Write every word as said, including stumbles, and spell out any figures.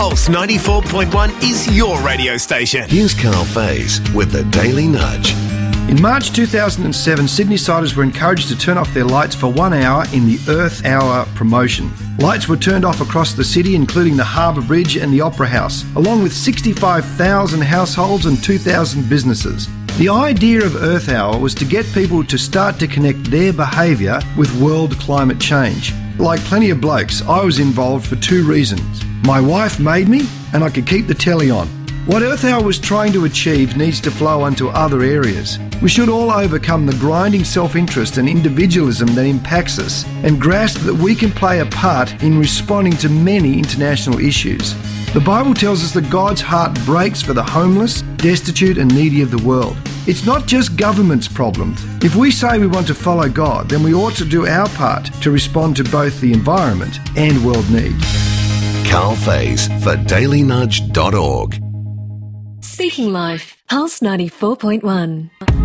Pulse ninety-four point one is your radio station. Here's Carl Faze with the Daily Nudge. In March two thousand seven, Sydney-siders were encouraged to turn off their lights for one hour in the Earth Hour promotion. Lights were turned off across the city, including the Harbour Bridge and the Opera House, along with sixty-five thousand households and two thousand businesses. The idea of Earth Hour was to get people to start to connect their behaviour with world climate change. Like plenty of blokes, I was involved for two reasons. My wife made me, and I could keep the telly on. What Earth Hour was trying to achieve needs to flow onto other areas. We should all overcome the grinding self-interest and individualism that impacts us and grasp that we can play a part in responding to many international issues. The Bible tells us that God's heart breaks for the homeless, destitute and needy of the world. It's not just government's problem. If we say we want to follow God, then we ought to do our part to respond to both the environment and world need. Carl Faze for daily nudge dot org. Speaking Life, Pulse ninety-four point one.